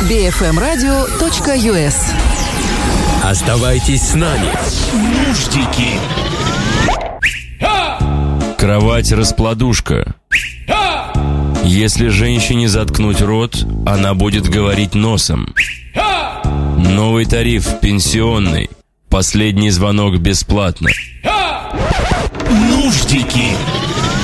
bfmradio.us. Оставайтесь с нами. Нуждики. Кровать-раскладушка. Если женщине заткнуть рот, она будет говорить носом. Новый тариф пенсионный. Последний звонок бесплатно. Нуждики.